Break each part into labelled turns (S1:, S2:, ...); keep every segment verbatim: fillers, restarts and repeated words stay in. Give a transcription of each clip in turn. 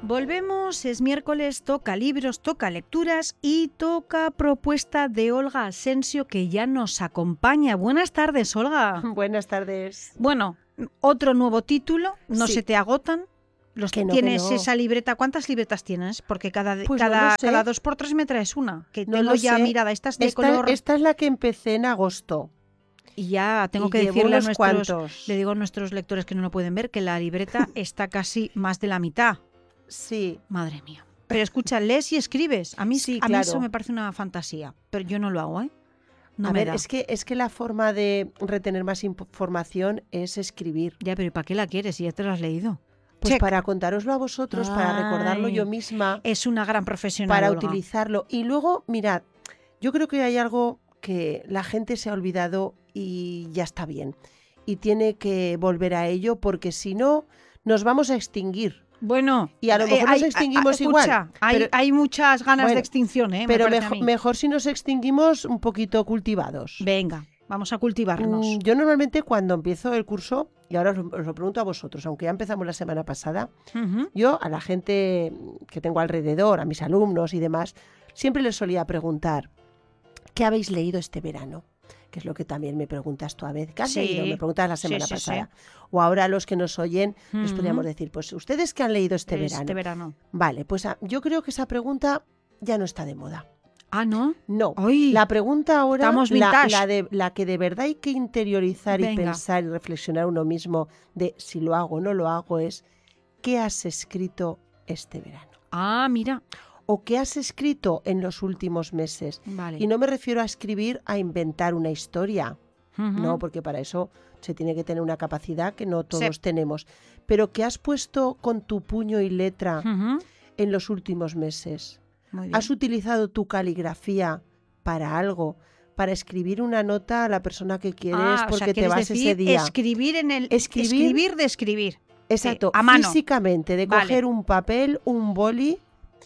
S1: Volvemos, es miércoles, toca libros, toca lecturas y toca propuesta de Olga Asensio, que ya nos acompaña. Buenas tardes, Olga.
S2: Buenas tardes.
S1: Bueno, otro nuevo título, ¿no
S2: Sí.
S1: se te agotan? Los
S2: Que no,
S1: ¿Tienes
S2: que no.
S1: esa libreta? ¿Cuántas libretas tienes? Porque cada,
S2: Pues no
S1: cada,
S2: lo sé.
S1: cada dos por tres me traes una, que
S2: No
S1: tengo
S2: lo
S1: ya
S2: sé.
S1: mirada. Esta es de
S2: Esta,
S1: color
S2: esta es la que empecé en agosto.
S1: y ya tengo
S2: y
S1: que
S2: llevo
S1: decirle a
S2: unos
S1: nuestros,
S2: cuantos.
S1: le digo a nuestros lectores que no lo pueden ver, que la libreta está casi más de la mitad.
S2: Sí.
S1: Madre mía. Pero escucha, lees y escribes. A mí,
S2: Sí,
S1: a mí
S2: claro.
S1: eso me parece una fantasía, pero yo no lo hago, ¿eh? No
S2: a
S1: me
S2: ver,
S1: da.
S2: es que, es que la forma de retener más información es escribir.
S1: Ya, pero ¿y para qué la quieres si ya te lo has leído?
S2: Pues
S1: Check.
S2: para contároslo a vosotros, para recordarlo
S1: Ay,
S2: yo misma,
S1: Es una gran profesional,
S2: para
S1: Olga.
S2: utilizarlo. Y luego, mirad, yo creo que hay algo que la gente se ha olvidado y ya está bien. Y tiene que volver a ello porque si no, nos vamos a extinguir.
S1: Bueno,
S2: Y a lo mejor nos extinguimos
S1: hay,
S2: igual,
S1: Escucha, hay,
S2: pero-
S1: hay muchas ganas
S2: Bueno,
S1: de extinción, ¿eh?
S2: Pero
S1: me parece a
S2: mejo-
S1: mí.
S2: mejor si nos extinguimos un poquito cultivados.
S1: Venga, vamos a cultivarnos.
S2: Mm, Yo normalmente cuando empiezo el curso, y ahora os, lo- os lo pregunto a vosotros, aunque ya empezamos la semana pasada,
S1: Ujú.
S2: yo a la gente que tengo alrededor, a mis alumnos y demás, siempre les solía preguntar, ¿qué habéis leído este verano? Que es lo que también me preguntas tú a veces. ¿Qué has
S1: Sí.
S2: leído? Me preguntas la
S1: Sí,
S2: semana
S1: sí,
S2: pasada. O ahora los que nos oyen, les
S1: Ujú.
S2: podríamos decir, pues ¿ustedes qué han leído este verano?
S1: Este verano.
S2: Vale, pues ah, yo creo que esa pregunta ya no está de moda.
S1: Ah, ¿no?
S2: No,
S1: Ay,
S2: la pregunta ahora,
S1: estamos
S2: la,
S1: vintage.
S2: la, de, la que de verdad hay que interiorizar y
S1: Venga.
S2: pensar y reflexionar uno mismo de si lo hago o no lo hago es ¿qué has escrito este verano?
S1: Ah, mira.
S2: O ¿qué has escrito en los últimos meses?
S1: Vale.
S2: Y no me refiero a escribir a inventar una historia,
S1: Ujú.
S2: no, porque para eso se tiene que tener una capacidad que no todos
S1: Sí.
S2: tenemos. Pero ¿qué has puesto con tu puño y letra
S1: Ujú.
S2: en los últimos meses?
S1: Muy bien.
S2: ¿Has utilizado tu caligrafía para algo? Para escribir una nota a la persona que quieres
S1: Ah, o
S2: porque
S1: sea,
S2: te
S1: ¿quieres
S2: vas
S1: decir
S2: ese día.
S1: escribir en el
S2: Escribir-
S1: escribir de escribir.
S2: Exacto,
S1: a mano.
S2: físicamente, de
S1: Vale.
S2: coger un papel, un boli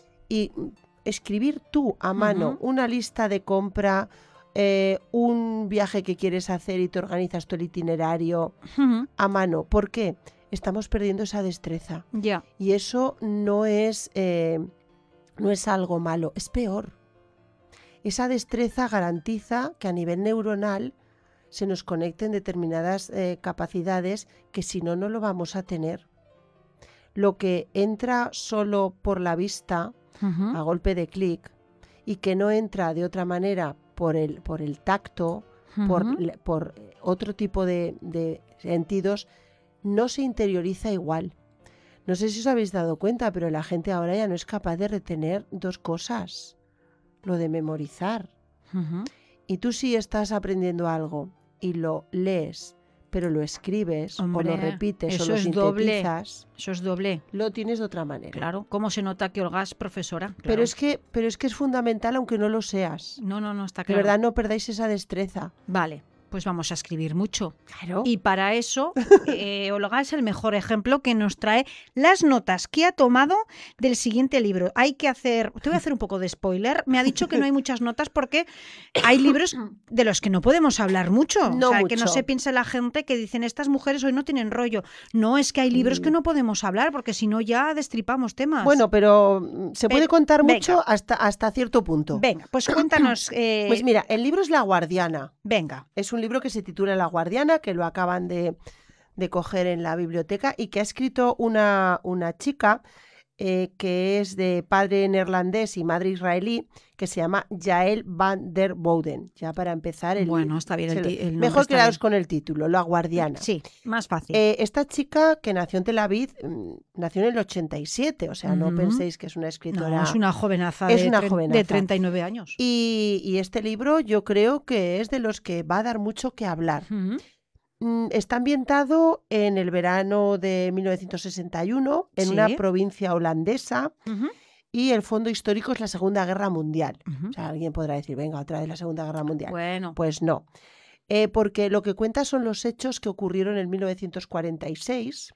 S2: y escribir tú a mano
S1: Ujú.
S2: una lista de compra, eh, un viaje que quieres hacer y te organizas tú el itinerario
S1: Ujú.
S2: a mano. ¿Por qué? Estamos perdiendo esa destreza.
S1: Ya.
S2: Y eso no es, eh, no es algo malo, es peor. Esa destreza garantiza que a nivel neuronal se nos conecten determinadas eh, capacidades que si no, no lo vamos a tener. Lo que entra solo por la vista,
S1: Ujú.
S2: a golpe de clic, y que no entra de otra manera por el, por el tacto, por,
S1: Ujú.
S2: le- por otro tipo de, de sentidos, no se interioriza igual. No sé si os habéis dado cuenta, pero la gente ahora ya no es capaz de retener dos cosas. Lo de memorizar.
S1: Ujú.
S2: Y tú si estás aprendiendo algo y lo lees, pero lo escribes
S1: Hombre,
S2: o lo repites
S1: eso
S2: o lo
S1: es doble.
S2: sintetizas,
S1: Eso es doble.
S2: lo tienes de otra manera.
S1: Claro. ¿Cómo se nota que Olga es profesora?
S2: Pero
S1: Claro.
S2: es que, pero es que es fundamental aunque no lo seas.
S1: No, no, no, está
S2: De
S1: claro.
S2: verdad no perdáis esa destreza.
S1: Vale, pues vamos a escribir mucho.
S2: Claro.
S1: Y para eso, eh, Olga es el mejor ejemplo que nos trae las notas que ha tomado del siguiente libro. Hay que hacer, te voy a hacer un poco de spoiler. Me ha dicho que no hay muchas notas porque hay libros de los que no podemos hablar mucho.
S2: No
S1: o sea, que no
S2: mucho.
S1: se piense la gente que dicen estas mujeres hoy no tienen rollo. No, es que hay libros
S2: Mm.
S1: que no podemos hablar porque si no ya destripamos temas.
S2: Bueno, pero mm, se puede
S1: Ven-
S2: contar
S1: venga.
S2: mucho hasta, hasta cierto punto.
S1: Venga, pues cuéntanos. eh,
S2: Pues mira, el libro es La Guardiana.
S1: venga.
S2: Es un libro que se titula La Guardiana, que lo acaban de, de coger en la biblioteca y que ha escrito una, una chica eh, que es de padre neerlandés y madre israelí, que se llama Yael van der Bouden. Ya para empezar, el,
S1: Bueno, está bien el
S2: se-
S1: ti- el nombre
S2: mejor
S1: está
S2: quedaros
S1: bien.
S2: con el título, La Guardiana.
S1: Sí, más fácil.
S2: Eh, esta chica que nació en Tel Aviv, mm, nació en el ochenta y siete, o sea, no
S1: Ujú.
S2: penséis que es una escritora.
S1: No, es una jovenaza,
S2: es
S1: de,
S2: una
S1: tre-
S2: jovenaza.
S1: de treinta y nueve años.
S2: Y, y este libro yo creo que es de los que va a dar mucho que hablar.
S1: Ujú.
S2: Mm, Está ambientado en el verano de mil novecientos sesenta y uno, en
S1: Sí.
S2: una provincia holandesa,
S1: Ujú.
S2: y el fondo histórico es la Segunda Guerra Mundial.
S1: Ujú.
S2: O sea, alguien podrá decir, venga, otra vez la Segunda Guerra Mundial.
S1: Bueno,
S2: Pues no, Eh, porque lo que cuenta son los hechos que ocurrieron en mil novecientos cuarenta y seis.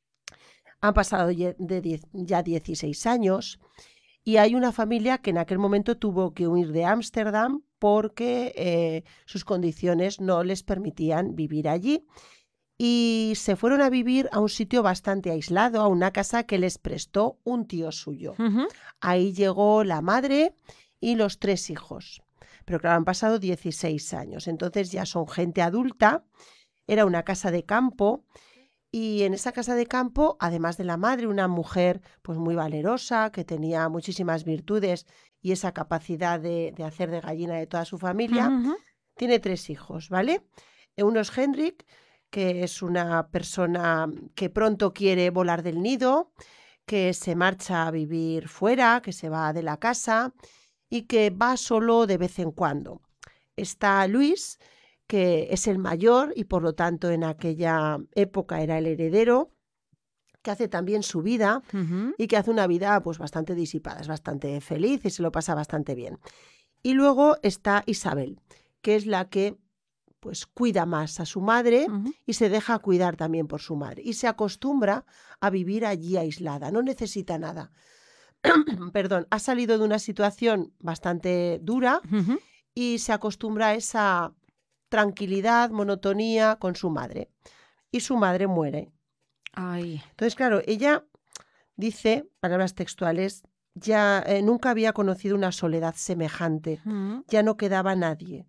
S2: Han pasado ye- de diez- ya dieciséis años y hay una familia que en aquel momento tuvo que huir de Ámsterdam porque eh, sus condiciones no les permitían vivir allí. y se fueron a vivir a un sitio bastante aislado, a una casa que les prestó un tío suyo.
S1: Ujú.
S2: Ahí llegó la madre y los tres hijos. Pero claro, han pasado dieciséis años, entonces ya son gente adulta. Era una casa de campo y en esa casa de campo, además de la madre, una mujer pues muy valerosa, que tenía muchísimas virtudes y esa capacidad de, de hacer de gallina de toda su familia,
S1: Ujú.
S2: tiene tres hijos, ¿vale? Uno es Henrik, que es una persona que pronto quiere volar del nido, que se marcha a vivir fuera, que se va de la casa y que va solo de vez en cuando. Está Luis, que es el mayor y por lo tanto en aquella época era el heredero, que hace también su vida
S1: Ujú.
S2: y que hace una vida pues bastante disipada, es bastante feliz y se lo pasa bastante bien. Y luego está Isabel, que es la que pues cuida más a su madre
S1: Ujú.
S2: y se deja cuidar también por su madre y se acostumbra a vivir allí aislada, no necesita nada. Perdón, ha salido de una situación bastante dura
S1: Ujú.
S2: y se acostumbra a esa tranquilidad, monotonía con su madre. Y su madre muere.
S1: Ay.
S2: Entonces, claro, ella dice, palabras textuales, ya eh, nunca había conocido una soledad semejante,
S1: Ujú.
S2: ya no quedaba nadie.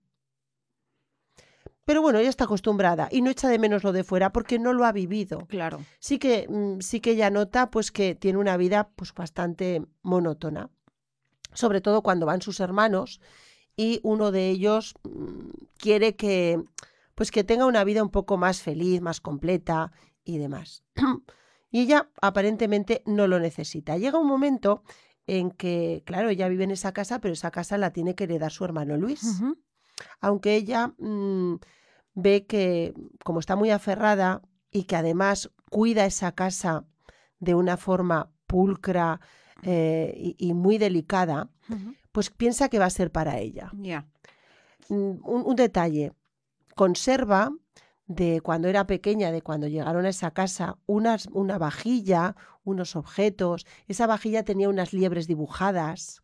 S2: Pero bueno, ella está acostumbrada y no echa de menos lo de fuera porque no lo ha vivido.
S1: Claro.
S2: Sí que, mm, sí que ella nota pues, que tiene una vida pues, bastante monótona, sobre todo cuando van sus hermanos y uno de ellos mm, quiere que, pues, que tenga una vida un poco más feliz, más completa y demás. Y ella aparentemente no lo necesita. Llega un momento en que, claro, ella vive en esa casa, pero esa casa la tiene que heredar su hermano Luis.
S1: Ujú.
S2: Aunque ella mm, ve que, como está muy aferrada y que además cuida esa casa de una forma pulcra eh, y, y muy delicada,
S1: Ujú.
S2: pues piensa que va a ser para ella.
S1: Ya.
S2: Mm, Un, un detalle, conserva de cuando era pequeña, de cuando llegaron a esa casa, unas, una vajilla, unos objetos. Esa vajilla tenía unas liebres dibujadas.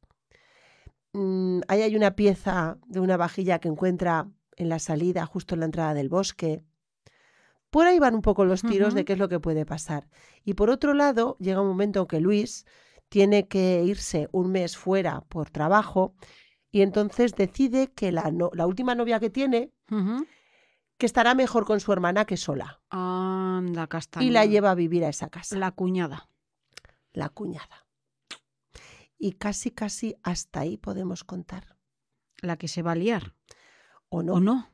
S2: Mm, ahí hay una pieza de una vajilla que encuentra en la salida, justo en la entrada del bosque. Por ahí van un poco los tiros
S1: Ujú.
S2: de qué es lo que puede pasar. Y por otro lado, llega un momento en que Luis tiene que irse un mes fuera por trabajo y entonces decide que la, no- la última novia que tiene,
S1: Ujú.
S2: que estará mejor con su hermana que sola.
S1: Anda,
S2: Y
S1: castaña.
S2: la lleva a vivir a esa casa,
S1: La cuñada.
S2: la cuñada. Y casi, casi hasta ahí podemos contar.
S1: La que se va a liar.
S2: ¿O no?
S1: ¿O no?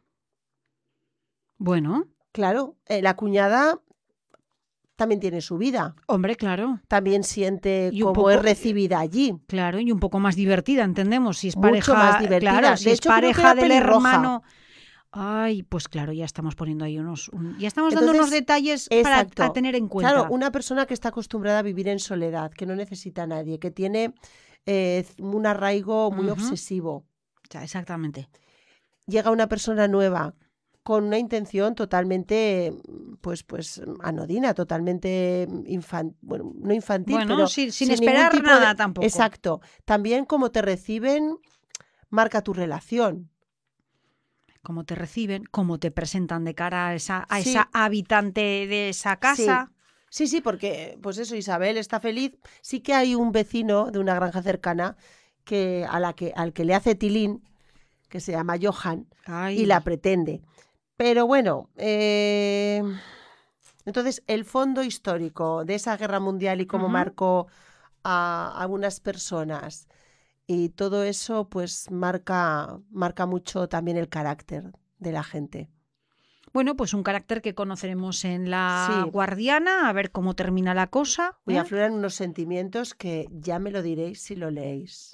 S1: Bueno,
S2: Claro, eh, la cuñada también tiene su vida.
S1: hombre, claro.
S2: También siente
S1: Y un
S2: cómo
S1: poco-
S2: es recibida allí.
S1: Claro, y un poco más divertida, entendemos. Si es
S2: Mucho
S1: pareja,
S2: más divertida.
S1: claro, si
S2: De
S1: es
S2: hecho, creo que
S1: pareja
S2: era
S1: del
S2: pelirroja.
S1: hermano. Ay, pues claro, ya estamos poniendo ahí unos. un- ya estamos dando
S2: Entonces,
S1: unos detalles
S2: exacto.
S1: para a tener en cuenta.
S2: Claro, una persona que está acostumbrada a vivir en soledad, que no necesita a nadie, que tiene eh, un arraigo muy
S1: Ujú.
S2: obsesivo.
S1: O sea, exactamente.
S2: Llega una persona nueva con una intención totalmente, pues, pues, anodina, totalmente infantil, bueno, no infantil,
S1: Bueno,
S2: pero
S1: sin, sin
S2: sin ningún
S1: esperar
S2: tipo
S1: nada
S2: de...
S1: tampoco.
S2: Exacto. También como te reciben, marca tu relación.
S1: Cómo te reciben, cómo te presentan de cara a esa, a
S2: Sí.
S1: esa habitante de esa casa.
S2: Sí, sí, porque, pues eso, Isabel está feliz. Sí que hay un vecino de una granja cercana que, a la que, al que le hace tilín, que se llama Johan,
S1: Ay.
S2: y la pretende. Pero bueno, eh, entonces el fondo histórico de esa guerra mundial y cómo
S1: Ujú.
S2: marcó a, a unas personas y todo eso, pues marca, marca mucho también el carácter de la gente.
S1: Bueno, pues un carácter que conoceremos en la
S2: Sí.
S1: Guardiana, a ver cómo termina la cosa.
S2: Hoy
S1: ¿eh?
S2: afloran unos sentimientos que ya me lo diréis si lo leéis.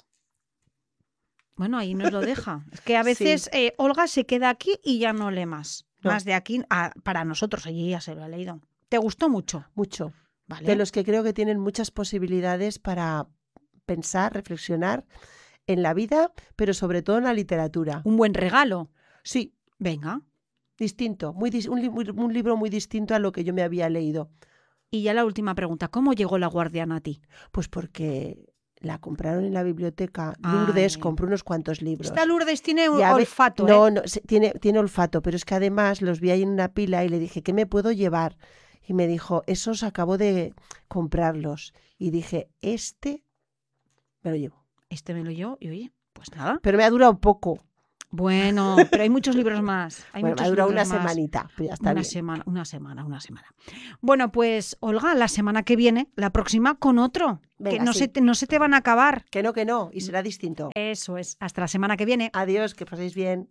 S1: Bueno, ahí nos lo deja. Es que a
S2: Sí.
S1: veces eh, Olga se queda aquí y ya no lee más.
S2: No.
S1: Más de aquí, a- para nosotros, allí ya se lo ha leído. ¿Te gustó mucho?
S2: Mucho.
S1: Vale.
S2: De los que creo que tienen muchas posibilidades para pensar, reflexionar en la vida, pero sobre todo en la literatura.
S1: Un buen regalo.
S2: Sí,
S1: Venga.
S2: distinto, muy dis- un, li- muy- un libro muy distinto a lo que yo me había leído.
S1: Y ya la última pregunta. ¿Cómo llegó la Guardiana a ti?
S2: Pues porque la compraron en la biblioteca.
S1: Ay.
S2: Lourdes compró unos cuantos libros.
S1: Esta Lourdes tiene un
S2: Y a ve-
S1: olfato,
S2: No,
S1: ¿eh?
S2: no, se- tiene, tiene olfato, pero es que además los vi ahí en una pila y le dije, ¿qué me puedo llevar? Y me dijo, esos acabo de comprarlos. Y dije, este me lo llevo.
S1: Este me lo llevo y oye, pues nada.
S2: Pero me ha durado poco.
S1: Bueno, pero hay muchos libros más. Hay
S2: Bueno, me
S1: muchos
S2: ha durado una
S1: libros más.
S2: semanita, pero ya está
S1: Una
S2: bien.
S1: semana, una semana, una semana. Bueno, pues Olga, la semana que viene, la próxima con otro.
S2: Venga,
S1: que no,
S2: sí.
S1: se te, no se te van a acabar.
S2: Que no, que no, y será distinto.
S1: Eso es. Hasta la semana que viene.
S2: Adiós, que paséis bien.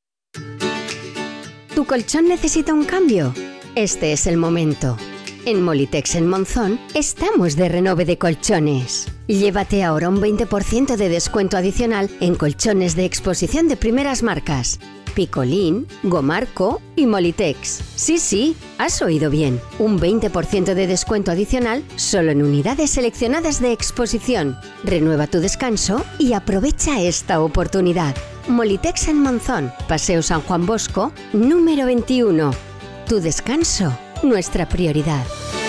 S3: ¿Tu colchón necesita un cambio? Este es el momento. En Molitex en Monzón estamos de renove de colchones. Llévate ahora un veinte por ciento de descuento adicional en colchones de exposición de primeras marcas. Picolín, Gomarco y Molitex. Sí, sí, has oído bien. Un veinte por ciento de descuento adicional solo en unidades seleccionadas de exposición. Renueva tu descanso y aprovecha esta oportunidad. Molitex en Monzón, Paseo San Juan Bosco, número veintiuno. Tu descanso, nuestra prioridad.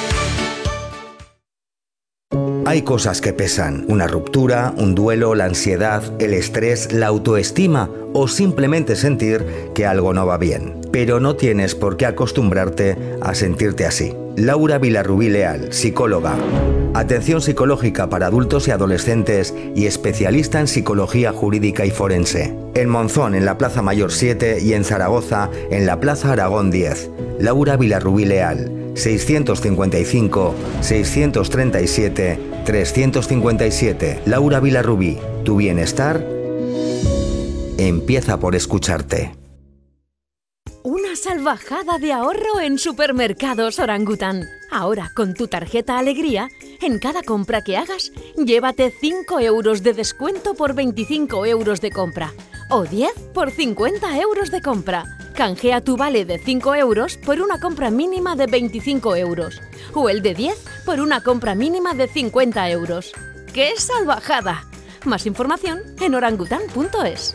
S4: Hay cosas que pesan, una ruptura, un duelo, la ansiedad, el estrés, la autoestima o simplemente sentir que algo no va bien. Pero no tienes por qué acostumbrarte a sentirte así. Laura Vilarrubí Leal, psicóloga. Atención psicológica para adultos y adolescentes y especialista en psicología jurídica y forense. En Monzón, en la Plaza Mayor siete y en Zaragoza, en la Plaza Aragón diez. Laura Vilarrubí Leal, seiscientos cincuenta y cinco, seiscientos treinta y siete, trescientos cincuenta y siete. Laura Vilarrubí, tu bienestar empieza por escucharte.
S5: Una salvajada de ahorro en Supermercados Orangután. Ahora, con tu tarjeta Alegría, en cada compra que hagas, llévate cinco euros de descuento por veinticinco euros de compra. O diez por cincuenta euros de compra. Canjea tu vale de cinco euros por una compra mínima de veinticinco euros. O el de diez por una compra mínima de cincuenta euros. ¡Qué salvajada! Más información en orangután punto es.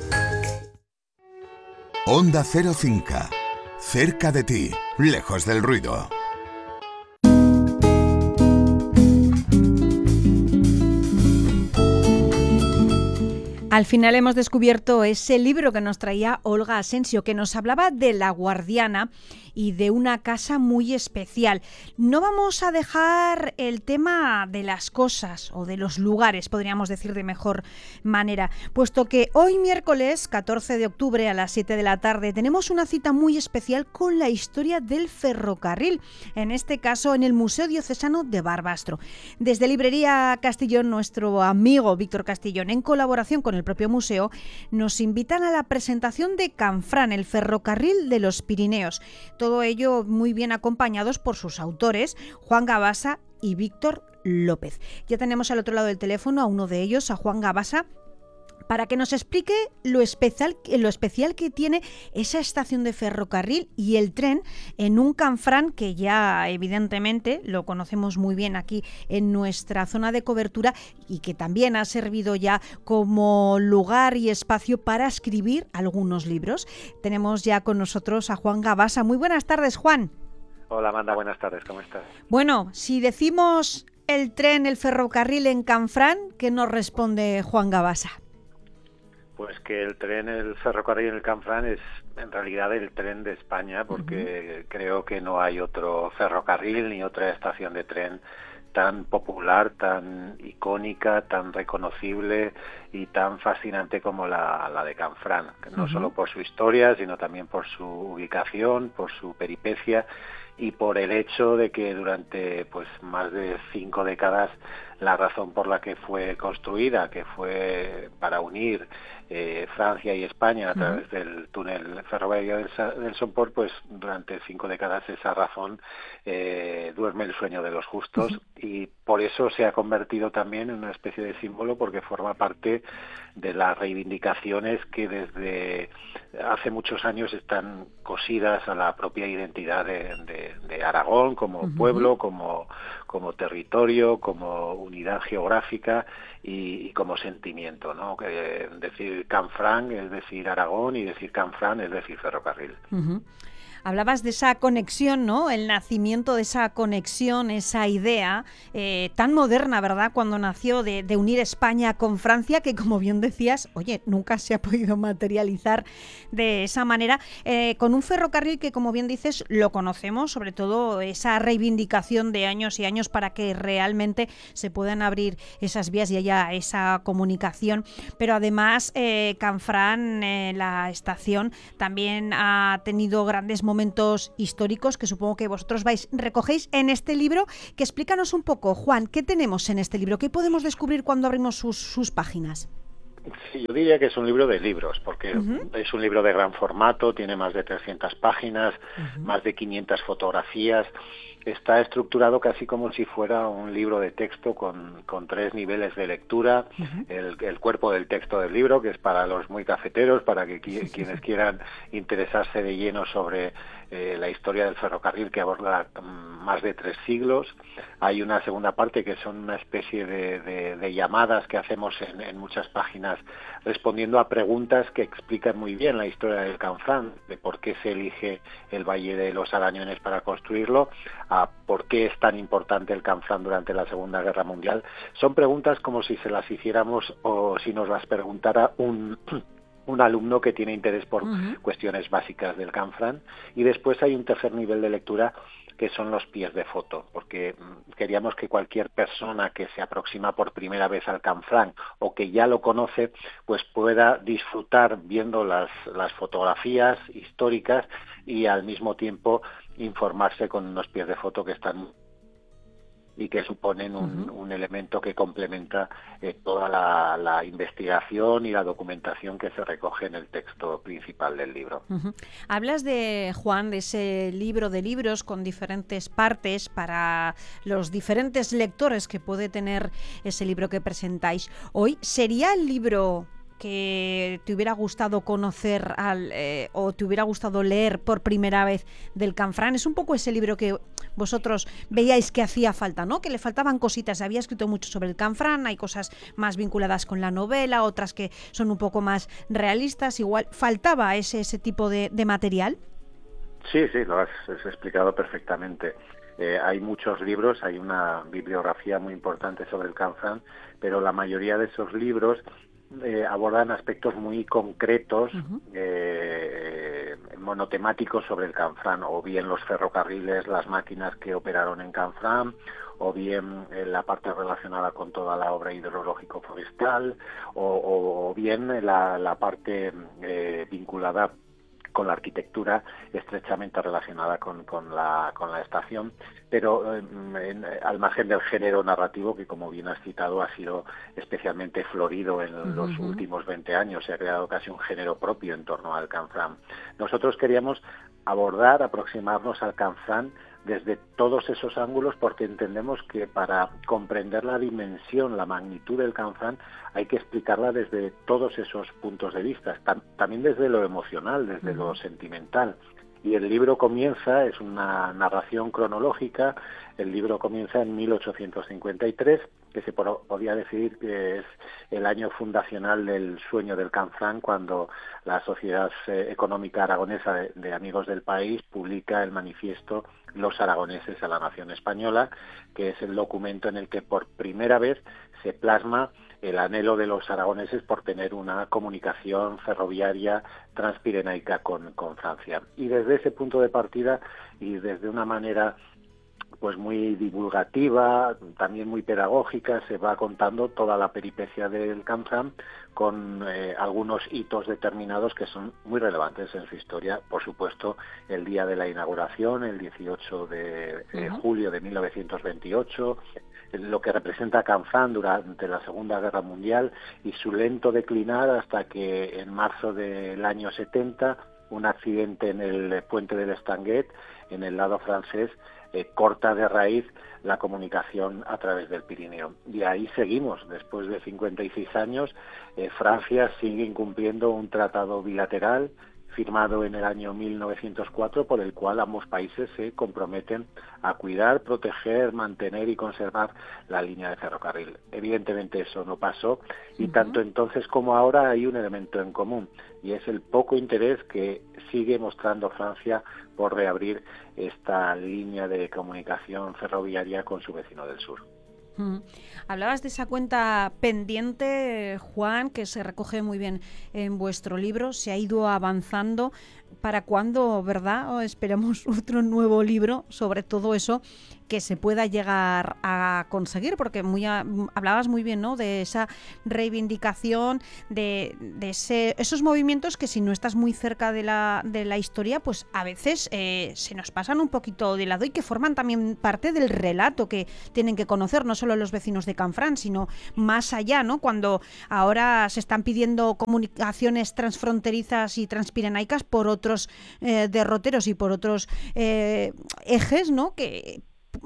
S6: Onda Cero Cinca. Cerca de ti, lejos del ruido.
S1: Al final hemos descubierto ese libro que nos traía Olga Asensio, que nos hablaba de La Guardiana y de una casa muy especial. No vamos a dejar el tema de las cosas o de los lugares, podríamos decir de mejor manera, puesto que hoy miércoles catorce de octubre a las siete de la tarde tenemos una cita muy especial con la historia del ferrocarril, en este caso en el Museo Diocesano de Barbastro. Desde Librería Castellón, nuestro amigo Víctor Castellón, en colaboración con el propio museo, nos invitan a la presentación de Canfrán, el ferrocarril de los Pirineos. Todo ello muy bien acompañados por sus autores, Juan Gabasa y Víctor López. Ya tenemos al otro lado del teléfono a uno de ellos, a Juan Gabasa, para que nos explique lo especial, lo especial que tiene esa estación de ferrocarril y el tren en un Canfrán que ya evidentemente lo conocemos muy bien aquí en nuestra zona de cobertura y que también ha servido ya como lugar y espacio para escribir algunos libros. Tenemos ya con nosotros a Juan Gabasa. Muy buenas tardes, Juan.
S7: Hola, Amanda, buenas tardes, ¿cómo estás?
S1: Bueno, si decimos el tren, el ferrocarril en Canfrán, ¿qué nos responde Juan Gabasa?
S7: Pues que el tren, el ferrocarril en el Canfrán es en realidad el tren de España, porque uh-huh. creo que no hay otro ferrocarril ni otra estación de tren tan popular, tan icónica, tan reconocible y tan fascinante como la, la de Canfrán, no uh-huh. solo por su historia, sino también por su ubicación, por su peripecia y por el hecho de que durante pues más de cinco décadas la razón por la que fue construida, que fue para unir eh, Francia y España a través uh-huh. del túnel ferroviario del, del Somport, pues durante cinco décadas esa razón eh, duerme el sueño de los justos uh-huh. y por eso se ha convertido también en una especie de símbolo, porque forma parte de las reivindicaciones que desde hace muchos años están cosidas a la propia identidad de, de, de Aragón como uh-huh. pueblo, como, como territorio, como unidad geográfica y, y como sentimiento, ¿no? Que decir Canfrán es decir Aragón y decir Canfrán es decir ferrocarril.
S1: Uh-huh. Hablabas de esa conexión, ¿no? El nacimiento de esa conexión, esa idea eh, tan moderna, ¿verdad? Cuando nació de, de unir España con Francia, que como bien decías, oye, nunca se ha podido materializar de esa manera, eh, con un ferrocarril que, como bien dices, lo conocemos, sobre todo esa reivindicación de años y años para que realmente se puedan abrir esas vías y haya esa comunicación. Pero además, eh, Canfranc, eh, la estación, también ha tenido grandes momentos momentos históricos que supongo que vosotros vais recogéis en este libro, que explícanos un poco, Juan, ¿qué tenemos en este libro? ¿Qué podemos descubrir cuando abrimos sus, sus páginas?
S7: Sí, yo diría que es un libro de libros, porque uh-huh. es un libro de gran formato, tiene más de trescientas páginas, uh-huh. más de quinientas fotografías. Está estructurado casi como si fuera un libro de texto con, con tres niveles de lectura. Uh-huh. El, el cuerpo del texto del libro, que es para los muy cafeteros, para que qui- quienes quieran interesarse de lleno sobre eh, la historia del ferrocarril, que aborda um, más de tres siglos. Hay una segunda parte que son una especie de, de, de llamadas que hacemos en, en muchas páginas respondiendo a preguntas que explican muy bien la historia del Canfranc, de por qué se elige el Valle de los Arañones para construirlo, a por qué es tan importante el Canfranc durante la Segunda Guerra Mundial. Son preguntas como si se las hiciéramos o si nos las preguntara un... un alumno que tiene interés por uh-huh. cuestiones básicas del Canfranc. Y después hay un tercer nivel de lectura que son los pies de foto, porque queríamos que cualquier persona que se aproxima por primera vez al Canfranc o que ya lo conoce, pues pueda disfrutar viendo las, las fotografías históricas y al mismo tiempo informarse con unos pies de foto que están y que suponen un, uh-huh. un elemento que complementa eh, toda la, la investigación y la documentación que se recoge en el texto principal del libro.
S1: Uh-huh. Hablas de, Juan, de ese libro de libros con diferentes partes para los diferentes lectores que puede tener ese libro que presentáis. Hoy, ¿sería el libro que te hubiera gustado conocer al, eh, o te hubiera gustado leer por primera vez del Canfranc? Es un poco ese libro que vosotros veíais que hacía falta, ¿no? Que le faltaban cositas. Había escrito mucho sobre el Canfranc, hay cosas más vinculadas con la novela, otras que son un poco más realistas. Igual, ¿faltaba ese, ese tipo de, de material?
S7: Sí, sí, lo has, has explicado perfectamente. Eh, hay muchos libros, hay una bibliografía muy importante sobre el Canfranc, pero la mayoría de esos libros Eh, abordan aspectos muy concretos, uh-huh. eh, monotemáticos sobre el Canfranc, o bien los ferrocarriles, las máquinas que operaron en Canfranc, o bien eh, la parte relacionada con toda la obra hidrológico-forestal, o, o, o bien la, la parte eh, vinculada con la arquitectura estrechamente relacionada con, con, la, con la estación, pero eh, en, al margen del género narrativo, que como bien has citado ha sido especialmente florido en uh-huh. los últimos veinte años, se ha creado casi un género propio en torno al Canfranc. Nosotros queríamos abordar, aproximarnos al Canfranc desde todos esos ángulos, porque entendemos que para comprender la dimensión, la magnitud del Canfranc, hay que explicarla desde todos esos puntos de vista, también desde lo emocional, desde uh-huh. lo sentimental. Y el libro comienza, es una narración cronológica, el libro comienza en mil ochocientos cincuenta y tres, que se podía decir que es el año fundacional del sueño del Canfranc, cuando la Sociedad Económica Aragonesa de, de Amigos del País publica el manifiesto Los Aragoneses a la Nación Española, que es el documento en el que por primera vez se plasma el anhelo de los aragoneses por tener una comunicación ferroviaria transpirenaica con, con Francia. Y desde ese punto de partida y desde una manera pues muy divulgativa, también muy pedagógica, se va contando toda la peripecia del Canfranc con eh, algunos hitos determinados que son muy relevantes en su historia. Por supuesto, el día de la inauguración, el dieciocho de eh, uh-huh. julio de mil novecientos veintiocho, lo que representa Canfranc durante la Segunda Guerra Mundial y su lento declinar hasta que en marzo del año setenta, un accidente en el puente del Estanguet, en el lado francés, eh, corta de raíz la comunicación a través del Pirineo. Y ahí seguimos, después de cincuenta y seis años, eh, Francia sigue incumpliendo un tratado bilateral firmado en el año mil novecientos cuatro, por el cual ambos países se comprometen a cuidar, proteger, mantener y conservar la línea de ferrocarril. Evidentemente eso no pasó y uh-huh. tanto entonces como ahora hay un elemento en común, y es el poco interés que sigue mostrando Francia por reabrir esta línea de comunicación ferroviaria con su vecino del sur.
S1: Mm. Hablabas de esa cuenta pendiente, Juan, que se recoge muy bien en vuestro libro. Se ha ido avanzando. ¿Para cuándo, verdad? ¿O esperamos otro nuevo libro sobre todo eso que se pueda llegar a conseguir? Porque muy a, hablabas muy bien, ¿no?, de esa reivindicación, de, de ese, esos movimientos que si no estás muy cerca de la, de la historia, pues a veces eh, se nos pasan un poquito de lado y que forman también parte del relato que tienen que conocer, no solo los vecinos de Canfranc, sino más allá, ¿no? Cuando ahora se están pidiendo comunicaciones transfronterizas y transpirenaicas por otros eh, derroteros y por otros eh, ejes, ¿no?, que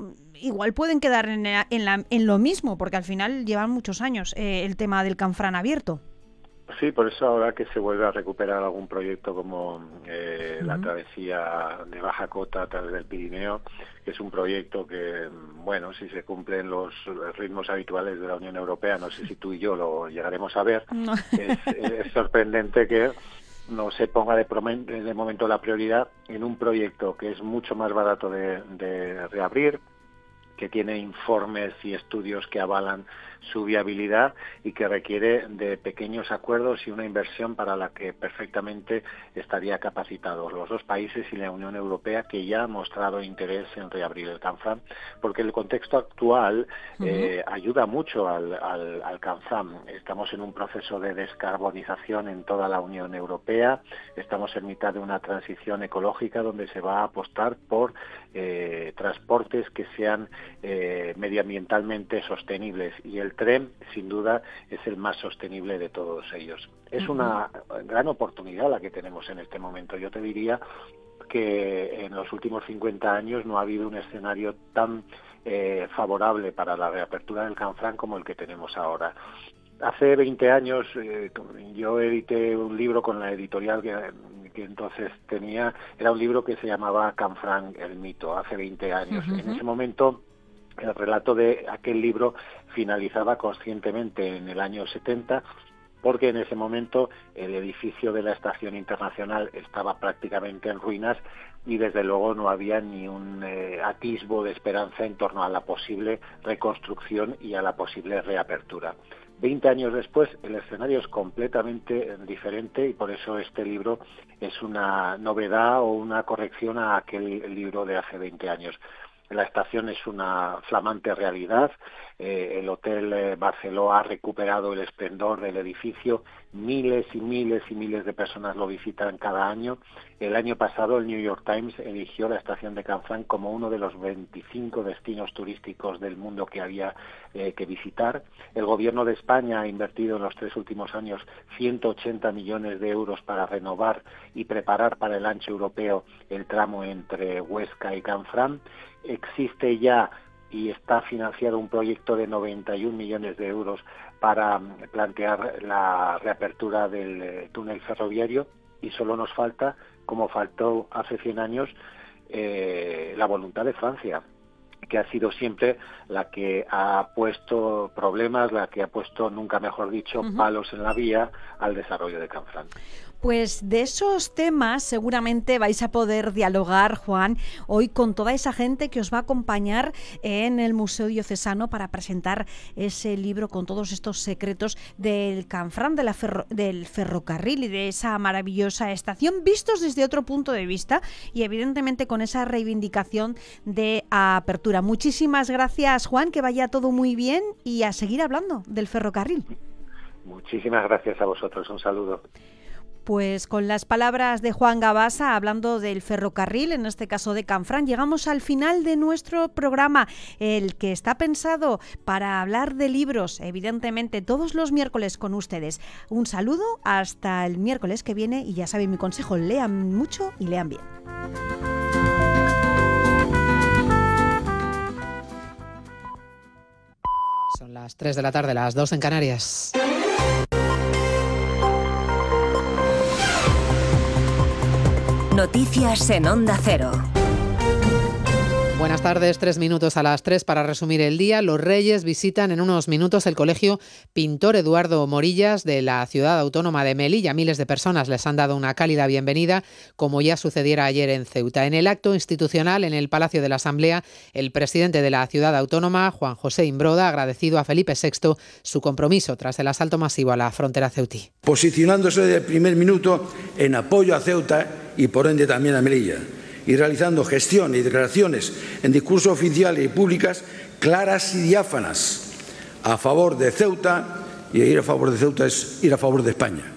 S1: igual pueden quedar en, en, la, en lo mismo, porque al final llevan muchos años eh, el tema del Canfranc abierto.
S7: Sí, por eso ahora que se vuelve a recuperar algún proyecto como eh, uh-huh. la travesía de baja cota a través del Pirineo, que es un proyecto que, bueno, si se cumplen los ritmos habituales de la Unión Europea, no sé si tú y yo lo llegaremos a ver, no. es, es sorprendente que no se ponga de, promen- de momento la prioridad en un proyecto que es mucho más barato de, de reabrir, que tiene informes y estudios que avalan su viabilidad y que requiere de pequeños acuerdos y una inversión para la que perfectamente estaría capacitados los dos países y la Unión Europea, que ya han mostrado interés en reabrir el Canfranc, porque el contexto actual uh-huh. eh, ayuda mucho al, al, al Canfranc. Estamos en un proceso de descarbonización en toda la Unión Europea, estamos en mitad de una transición ecológica donde se va a apostar por eh, transportes que sean eh, medioambientalmente sostenibles, y el tren, sin duda, es el más sostenible de todos ellos. Es uh-huh. una gran oportunidad la que tenemos en este momento. Yo te diría que en los últimos cincuenta años no ha habido un escenario tan eh, favorable para la reapertura del Canfranc como el que tenemos ahora. Hace veinte años eh, yo edité un libro con la editorial que, que entonces tenía, era un libro que se llamaba Canfranc, el mito, hace veinte años. Uh-huh. En ese momento el relato de aquel libro finalizaba conscientemente en el año setenta, porque en ese momento el edificio de la Estación Internacional estaba prácticamente en ruinas y desde luego no había ni un eh, atisbo de esperanza en torno a la posible reconstrucción y a la posible reapertura. Veinte años después el escenario es completamente diferente y por eso este libro es una novedad o una corrección a aquel libro de hace veinte años. La estación es una flamante realidad. Eh, el Hotel eh, Barceló ha recuperado el esplendor del edificio. Miles y miles y miles de personas lo visitan cada año. El año pasado el New York Times eligió la estación de Canfranc como uno de los veinticinco destinos turísticos del mundo que había eh, que visitar. El Gobierno de España ha invertido en los tres últimos años ciento ochenta millones de euros para renovar y preparar para el ancho europeo el tramo entre Huesca y Canfranc. Existe ya y está financiado un proyecto de noventa y un millones de euros para plantear la reapertura del eh, túnel ferroviario, y solo nos falta, como faltó hace cien años, eh, la voluntad de Francia, que ha sido siempre la que ha puesto problemas, la que ha puesto, nunca mejor dicho, uh-huh. palos en la vía al desarrollo de Canfranc.
S1: Pues de esos temas seguramente vais a poder dialogar, Juan, hoy con toda esa gente que os va a acompañar en el Museo Diocesano para presentar ese libro con todos estos secretos del Canfranc, de la ferro, del ferrocarril y de esa maravillosa estación, vistos desde otro punto de vista y evidentemente con esa reivindicación de apertura. Muchísimas gracias, Juan, que vaya todo muy bien y a seguir hablando del ferrocarril.
S7: Muchísimas gracias a vosotros, un saludo.
S1: Pues con las palabras de Juan Gabasa, hablando del ferrocarril, en este caso de Canfranc, llegamos al final de nuestro programa, el que está pensado para hablar de libros, evidentemente todos los miércoles con ustedes. Un saludo, hasta el miércoles que viene, y ya saben mi consejo, lean mucho y lean bien.
S8: Son las tres de la tarde, las dos en Canarias.
S9: Noticias en Onda Cero.
S8: Buenas tardes, tres minutos a las tres para resumir el día. Los Reyes visitan en unos minutos el Colegio Pintor Eduardo Morillas de la Ciudad Autónoma de Melilla. Miles de personas les han dado una cálida bienvenida, como ya sucediera ayer en Ceuta. En el acto institucional en el Palacio de la Asamblea, el presidente de la Ciudad Autónoma, Juan José Imbroda, ha agradecido a Felipe sexto su compromiso tras el asalto masivo a la frontera ceutí.
S10: Posicionándose desde el primer minuto en apoyo a Ceuta y por ende también a Melilla, y realizando gestión y declaraciones en discursos oficiales y públicas claras y diáfanas a favor de Ceuta, y ir a favor de Ceuta es ir a favor de España.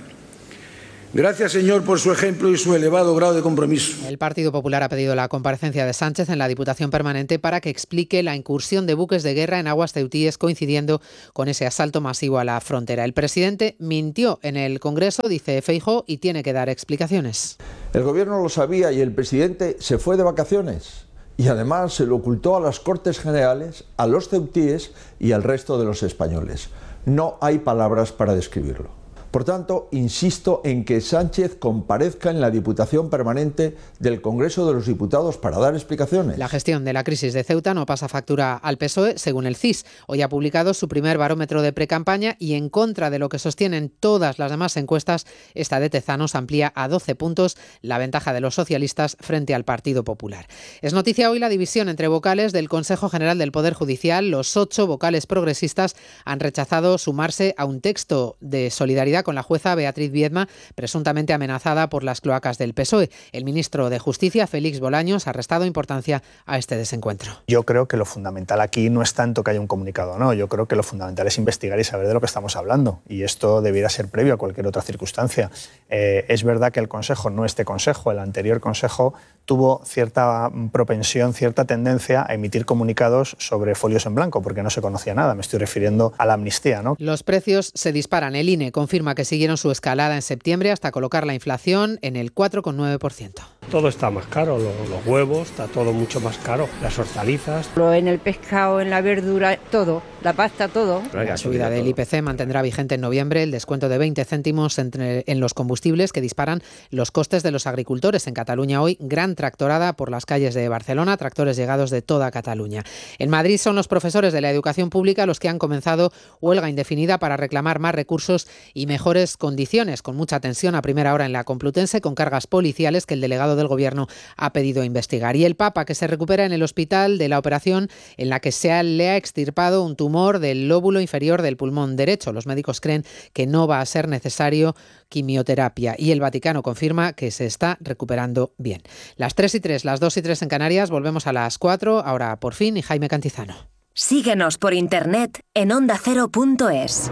S10: Gracias, señor, por su ejemplo y su elevado grado de compromiso.
S8: El Partido Popular ha pedido la comparecencia de Sánchez en la Diputación Permanente para que explique la incursión de buques de guerra en aguas ceutíes coincidiendo con ese asalto masivo a la frontera. El presidente mintió en el Congreso, dice Feijóo, y tiene que dar explicaciones.
S11: El gobierno lo sabía y el presidente se fue de vacaciones y además se lo ocultó a las Cortes Generales, a los ceutíes y al resto de los españoles. No hay palabras para describirlo. Por tanto, insisto en que Sánchez comparezca en la Diputación Permanente del Congreso de los Diputados para dar explicaciones.
S8: La gestión de la crisis de Ceuta no pasa factura al P S O E, según el C I S. Hoy ha publicado su primer barómetro de precampaña y, en contra de lo que sostienen todas las demás encuestas, esta de Tezanos amplía a doce puntos la ventaja de los socialistas frente al Partido Popular. Es noticia hoy la división entre vocales del Consejo General del Poder Judicial. Los ocho vocales progresistas han rechazado sumarse a un texto de solidaridad con la jueza Beatriz Viedma, presuntamente amenazada por las cloacas del P S O E. El ministro de Justicia, Félix Bolaños, ha restado importancia a este desencuentro.
S12: Yo creo que lo fundamental aquí no es tanto que haya un comunicado o no, yo creo que lo fundamental es investigar y saber de lo que estamos hablando, y esto debiera ser previo a cualquier otra circunstancia. Eh, es verdad que el Consejo, no este Consejo, el anterior Consejo, tuvo cierta propensión, cierta tendencia a emitir comunicados sobre folios en blanco, porque no se conocía nada. Me estoy refiriendo a la amnistía, ¿no?
S8: Los precios se disparan. El I N E confirma que siguieron su escalada en septiembre hasta colocar la inflación en el cuatro coma nueve por ciento.
S13: Todo está más caro, los, los huevos, está todo mucho más caro, las hortalizas.
S14: En el pescado, en la verdura, todo, la pasta, todo.
S8: La subida del I P C mantendrá vigente en noviembre el descuento de veinte céntimos entre, en los combustibles que disparan los costes de los agricultores. En Cataluña hoy, gran tractorada por las calles de Barcelona, tractores llegados de toda Cataluña. En Madrid son los profesores de la educación pública los que han comenzado huelga indefinida para reclamar más recursos y mejores condiciones, con mucha tensión a primera hora en la Complutense, con cargas policiales que el delegado del Gobierno ha pedido investigar. Y el Papa, que se recupera en el hospital de la operación en la que se ha, le ha extirpado un tumor del lóbulo inferior del pulmón derecho. Los médicos creen que no va a ser necesario quimioterapia y el Vaticano confirma que se está recuperando bien. Las tres y tres, las dos y tres en Canarias, volvemos a las cuatro, ahora por fin, y Jaime Cantizano.
S9: Síguenos por internet en onda cero punto es.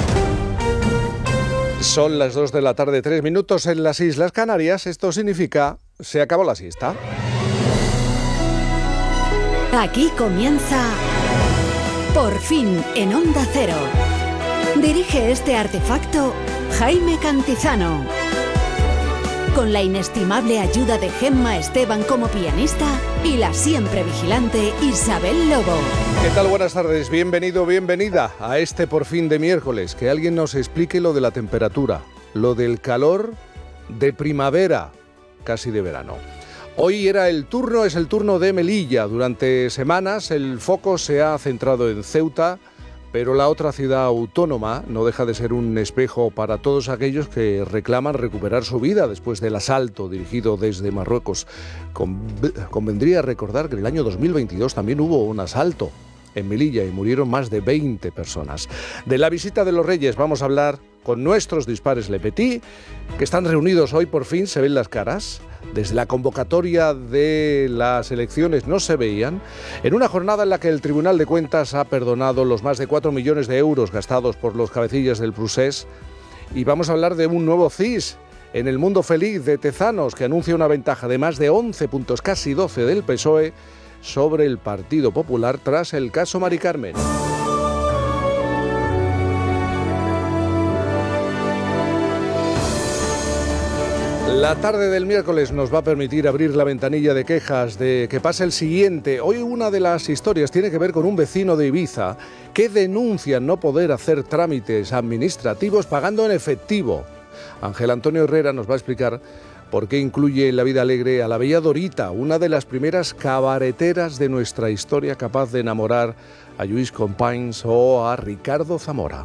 S15: Son las dos de la tarde, tres minutos en las Islas Canarias. Esto significa, se acabó la siesta.
S3: Aquí comienza Por fin en Onda Cero. Dirige este artefacto Jaime Cantizano. Con la inestimable ayuda de Gemma Esteban como pianista y la siempre vigilante Isabel Lobo.
S15: ¿Qué tal? Buenas tardes. Bienvenido, bienvenida a este Por fin de miércoles. Que alguien nos explique lo de la temperatura, lo del calor de primavera, casi de verano. Hoy era el turno, es el turno de Melilla. Durante semanas el foco se ha centrado en Ceuta, pero la otra ciudad autónoma no deja de ser un espejo para todos aquellos que reclaman recuperar su vida después del asalto dirigido desde Marruecos. Convendría recordar que en el año dos mil veintidós también hubo un asalto en Melilla y murieron más de veinte personas. De la visita de los Reyes vamos a hablar con nuestros dispares Le Petit, que están reunidos hoy, por fin se ven las caras. Desde la convocatoria de las elecciones no se veían, en una jornada en la que el Tribunal de Cuentas ha perdonado los más de cuatro millones de euros gastados por los cabecillas del Procés. Y vamos a hablar de un nuevo C I S en el mundo feliz de Tezanos, que anuncia una ventaja de más de once puntos, casi doce del P S O E, sobre el Partido Popular tras el caso Mari Carmen. La tarde del miércoles nos va a permitir abrir la ventanilla de quejas de que pase el siguiente. Hoy una de las historias tiene que ver con un vecino de Ibiza que denuncia no poder hacer trámites administrativos pagando en efectivo. Ángel Antonio Herrera nos va a explicar porque incluye en La vida alegre a la bella Dorita, una de las primeras cabareteras de nuestra historia capaz de enamorar a Lluís Companys o a Ricardo Zamora.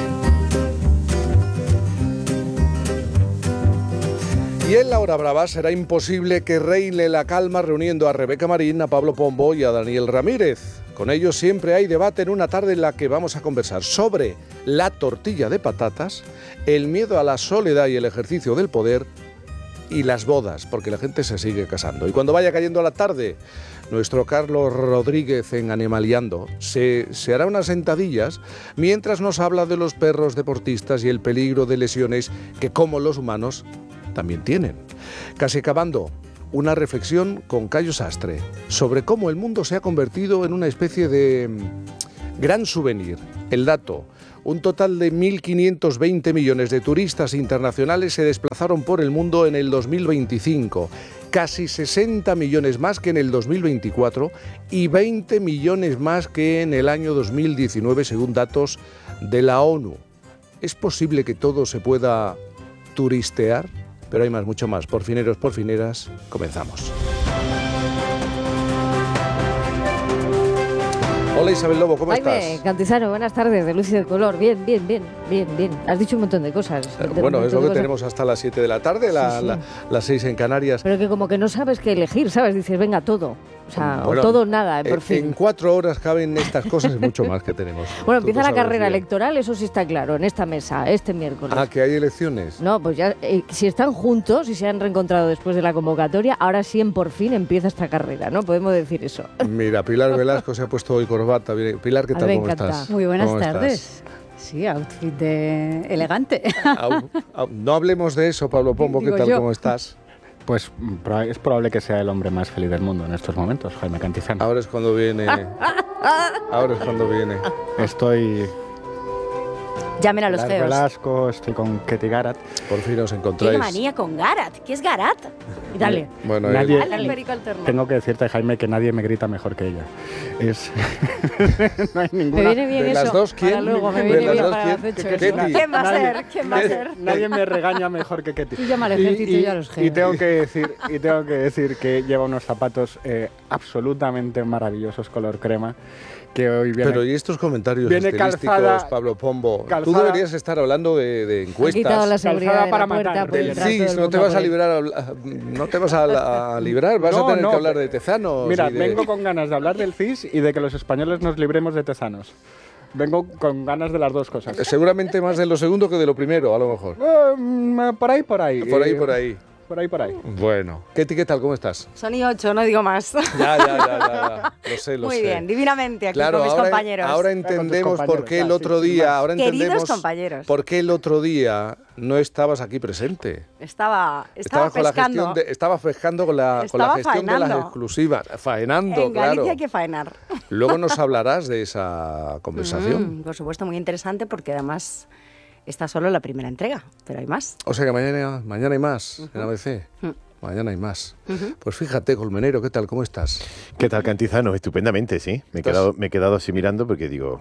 S15: Y en La hora brava será imposible que reine la calma reuniendo a Rebeca Marín, a Pablo Pombo y a Daniel Ramírez. Con ellos siempre hay debate en una tarde en la que vamos a conversar sobre la tortilla de patatas, el miedo a la soledad y el ejercicio del poder y las bodas, porque la gente se sigue casando. Y cuando vaya cayendo la tarde, nuestro Carlos Rodríguez en Animaliando se, se hará unas sentadillas mientras nos habla de los perros deportistas y el peligro de lesiones que, como los humanos, también tienen. Casi acabando, una reflexión con Cayo Sastre sobre cómo el mundo se ha convertido en una especie de gran souvenir. El dato: un total de mil quinientos veinte millones de turistas internacionales se desplazaron por el mundo en el dos mil veinticinco, casi sesenta millones más que en el dos mil veinticuatro y veinte millones más que en el año dos mil diecinueve, según datos de la ONU. ¿Es posible que todo se pueda turistear? Pero hay más, mucho más. Porfineros, porfineras, comenzamos. Hola Isabel Lobo, ¿cómo
S16: Jaime
S15: estás?
S16: Cantizano, buenas tardes, de luz y de color. Bien, bien, bien, bien, bien. Has dicho un montón de cosas.
S15: Eh, bueno, es lo que tenemos hasta las siete de la tarde, la,
S16: sí, sí.
S15: La, las seis en Canarias.
S16: Pero que como que no sabes qué elegir, ¿sabes? Dices, venga, todo. O sea,
S15: Bueno,
S16: o todo o nada, por
S15: en,
S16: fin.
S15: En cuatro horas caben estas cosas y mucho más que tenemos.
S16: Bueno,
S15: Tú
S16: empieza
S15: lo
S16: la
S15: sabes
S16: carrera
S15: bien.
S16: electoral, eso sí está claro, en esta mesa, este miércoles.
S15: Ah, que hay elecciones.
S16: No, pues ya, eh, si están juntos y se han reencontrado después de la convocatoria, ahora sí, en por fin, empieza esta carrera, ¿no? Podemos decir eso.
S15: Mira, Pilar Velasco se ha puesto hoy corbata. Pilar, ¿qué
S16: A
S15: tal?
S16: mí me
S15: ¿Cómo
S16: encanta.
S15: estás?
S17: Muy buenas
S15: ¿Cómo
S17: tardes.
S15: estás?
S17: Sí, outfit de elegante.
S15: Au, au, no hablemos de eso, Pablo Pombo, ¿qué
S17: Digo
S15: tal?
S17: yo.
S15: ¿Cómo estás?
S18: Pues proba- es probable que sea el hombre más feliz del mundo en estos momentos, Jaime Cantizano.
S15: Ahora es cuando viene. Ahora es cuando viene.
S18: Estoy...
S17: Llamen a los
S18: Pilar
S17: feos.
S18: Velasco, estoy con Ketty Garat.
S15: Por fin os
S19: Tiene
S15: encontráis.
S19: manía con Garat. ¿Qué es Garat?
S16: Y dale.
S15: Bueno,
S18: Nadie-
S15: él-
S19: Dale al perico alterno.
S18: Tengo que decirte, Jaime, que nadie me grita mejor que ella. Es... no hay
S16: Me
S18: ninguna...
S16: viene bien
S15: de
S16: eso.
S15: las dos, ¿quién?
S16: Para luego, me
S15: De
S16: viene
S15: las
S16: bien
S15: dos,
S16: para
S15: ¿quién?
S16: la fecha
S15: ¿Qué-
S16: eso.
S15: Ketty?
S19: ¿Quién va a
S18: Nadie-
S19: ser? ¿Quién va a
S18: nadie-
S19: ser?
S18: Nadie me regaña mejor que Ketty.
S16: Tú llama al ejército y, yo a los
S18: y
S16: geos.
S18: tengo que decir y tengo que decir que lleva unos zapatos eh, absolutamente maravillosos color crema que hoy viene.
S15: Pero ¿y estos comentarios
S18: Viene
S15: estilísticos,
S18: calzada-
S15: Pablo Pombo? Tú
S18: calzada-
S15: deberías estar hablando de, de
S16: Han quitado la
S15: encuestas.
S16: seguridad
S18: Calzada
S16: de
S18: para
S16: la puerta.
S18: matar.
S16: puede
S15: Del
S16: entrar
S15: C I
S16: todo
S15: S,
S16: el
S15: no te
S16: mundo
S15: vas a
S16: por ahí.
S15: librar, a- no te vas a, a librar, vas
S18: No,
S15: a tener
S18: no,
S15: que hablar
S18: pero-
S15: de tezanos.
S18: Mira,
S15: y de-
S18: vengo con ganas de hablar del C I S y de que los españoles nos libremos de tezanos. Vengo con ganas de las dos cosas.
S15: Seguramente más de lo segundo que de lo primero, a lo mejor.
S18: Eh, mm, por ahí, por ahí.
S15: Por ahí,
S18: Eh,
S15: por ahí.
S18: Por ahí, por ahí.
S15: Bueno. Ketty, ¿qué tal? ¿Cómo estás?
S19: Son y ocho, no digo más.
S15: Ya, ya, ya, ya, ya. Lo sé, lo
S19: Muy
S15: sé.
S19: bien, divinamente aquí
S15: Claro,
S19: con mis
S15: ahora,
S19: compañeros.
S15: ahora
S18: Con tus
S15: entendemos por
S18: compañeros,
S15: qué el
S18: ya,
S15: otro
S18: sí, sin
S15: día,
S18: más.
S15: ahora
S19: Queridos
S15: entendemos
S19: compañeros.
S15: por qué el otro día no estabas aquí presente.
S19: Estaba, estaba
S15: Estabas con la
S19: pescando.
S15: gestión de, estabas pescando con la, con la
S19: Estaba
S15: gestión de las
S19: faenando.
S15: exclusivas, faenando,
S19: En Galicia
S15: claro.
S19: hay que faenar.
S15: Luego nos hablarás de esa conversación.
S19: Mm, por supuesto, muy interesante porque además está solo la primera entrega, pero hay más.
S15: O sea que mañana, mañana hay más en A B C.
S19: Mm.
S15: Mañana hay más.
S19: Ujú.
S15: Pues fíjate, Colmenero, ¿qué tal? ¿Cómo estás?
S20: ¿Qué tal, Cantizano? Estupendamente, sí. Me he,
S15: ¿Estás?
S20: quedado, me he quedado así mirando porque digo,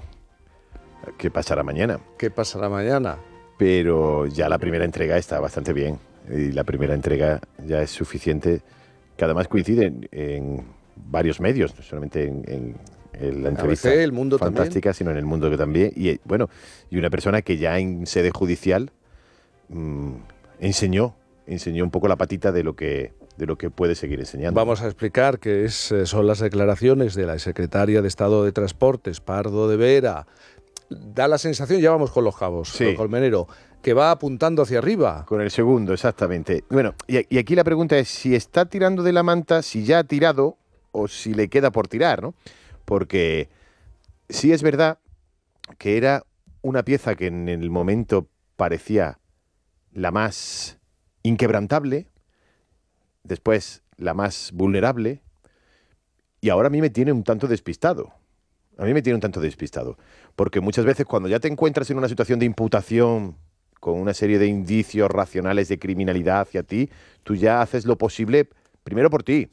S20: ¿qué pasará mañana?
S15: ¿Qué pasará mañana?
S20: Pero ya la primera entrega está bastante bien. Y la primera entrega ya es suficiente, que además coincide en, en varios medios, no solamente en, en, en la entrevista
S15: A B C, El Mundo
S20: fantástica, sino en El Mundo que también. Y eh, bueno, y una persona que ya en sede judicial mmm, enseñó, enseñó un poco la patita de lo que de lo que puede seguir enseñando.
S15: Vamos a explicar que es, eh, son las declaraciones de la secretaria de Estado de Transportes, Pardo de Vera. Da la sensación, ya vamos con los cabos,
S20: Sí.
S15: Colmenero, que va apuntando hacia arriba.
S20: Con el segundo, exactamente. Bueno, y, y aquí la pregunta es si está tirando de la manta, si ya ha tirado o si le queda por tirar, ¿no? Porque sí es verdad que era una pieza que en el momento parecía la más inquebrantable, después la más vulnerable, y ahora a mí me tiene un tanto despistado. A mí me tiene un tanto despistado. Porque muchas veces cuando ya te encuentras en una situación de imputación con una serie de indicios racionales de criminalidad hacia ti, tú ya haces lo posible, primero por ti.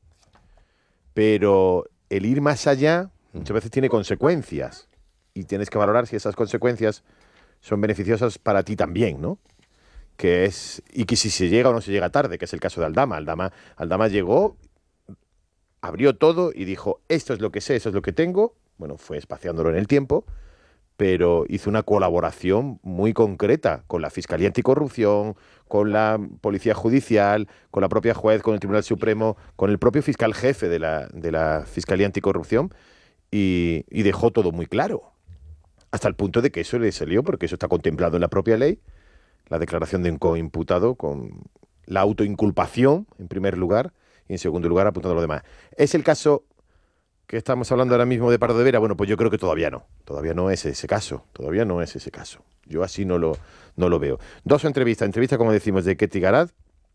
S20: Pero el ir más allá muchas veces tiene consecuencias. Y tienes que valorar si esas consecuencias son beneficiosas para ti también, ¿no? que es y que si se llega o no se llega tarde, que es el caso de Aldama. Aldama, Aldama llegó, abrió todo y dijo, esto es lo que sé, eso es lo que tengo. Bueno, fue espaciándolo en el tiempo, pero hizo una colaboración muy concreta con la Fiscalía Anticorrupción, con la Policía Judicial, con la propia juez, con el Tribunal Supremo, con el propio fiscal jefe de la, de la Fiscalía Anticorrupción y, y dejó todo muy claro. Hasta el punto de que eso le salió, porque eso está contemplado en la propia ley, la declaración de un coimputado con la autoinculpación, en primer lugar, y en segundo lugar apuntando a lo demás. ¿Es el caso que estamos hablando ahora mismo de Pardo de Vera? Bueno, pues yo creo que todavía no. Todavía no es ese caso. Todavía no es ese caso. Yo así no lo, no lo veo. Dos entrevistas. Entrevista, como decimos, de Ketty Garat,